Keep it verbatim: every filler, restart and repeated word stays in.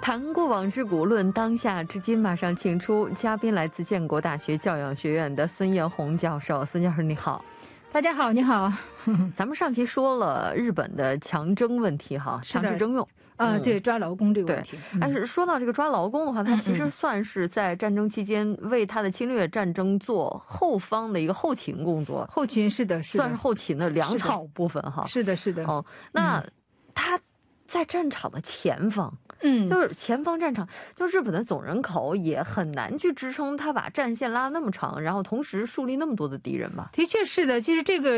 谈过往之古，论当下之今，马上请出嘉宾，来自建国大学教养学院的孙艳红教授。孙教授你好。 大家好，你好。 咱们上期说了日本的强征问题哈，强制征用。 呃，对，抓劳工这个问题。 但是说到这个抓劳工的话，它其实算是在战争期间为他的侵略战争做后方的一个后勤工作。 后勤是的，是的， 算是后勤的粮草部分哈。 是的，是的。 哦，那他在战场的前方。 嗯， 就是前方战场，就日本的总人口也很难去支撑他把战线拉那么长，然后同时树立那么多的敌人吧。 的确是的，其实这个